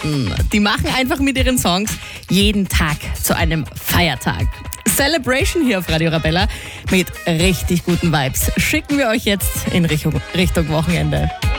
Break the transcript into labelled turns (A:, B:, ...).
A: Weihnachten. Die machen einfach mit ihren Songs jeden Tag zu einem Feiertag. Celebration hier auf Radio Arabella mit richtig guten Vibes. Schicken wir euch jetzt in Richtung Wochenende.